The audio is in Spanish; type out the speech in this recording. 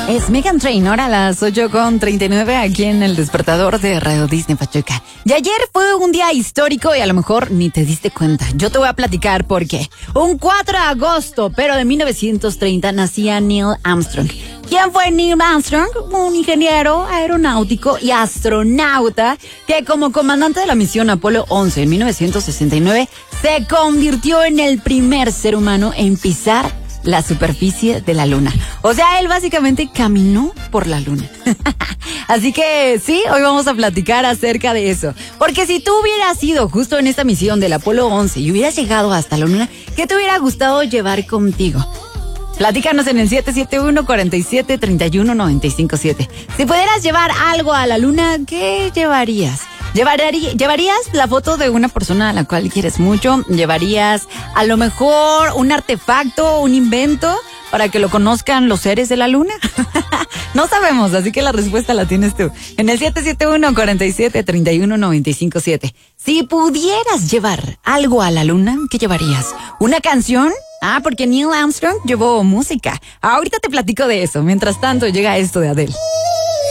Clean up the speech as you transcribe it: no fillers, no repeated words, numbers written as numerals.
Es Meghan Trainor a las 8:39 aquí en el despertador de Radio Disney Pachuca. Y ayer fue un día histórico y a lo mejor ni te diste cuenta. Yo te voy a platicar por qué. Un 4 de agosto, pero de 1930, nacía Neil Armstrong. ¿Quién fue Neil Armstrong? Un ingeniero aeronáutico y astronauta que como comandante de la misión Apolo 11 en 1969 se convirtió en el primer ser humano en pisar la superficie de la luna. O sea, él básicamente caminó por la luna. Así que sí, hoy vamos a platicar acerca de eso. Porque si tú hubieras ido justo en esta misión del Apolo 11 y hubieras llegado hasta la luna, ¿qué te hubiera gustado llevar contigo? Platícanos en el 771-47-31-957. Si pudieras llevar algo a la luna, ¿qué llevarías? ¿Llevarías la foto de una persona a la cual quieres mucho? ¿Llevarías a lo mejor un artefacto, un invento para que lo conozcan los seres de la luna? No sabemos, así que la respuesta la tienes tú. En el 771-47-31-957. Si pudieras llevar algo a la luna, ¿qué llevarías? ¿Una canción? Porque Neil Armstrong llevó música. Ahorita te platico de eso. Mientras tanto, llega esto de Adele.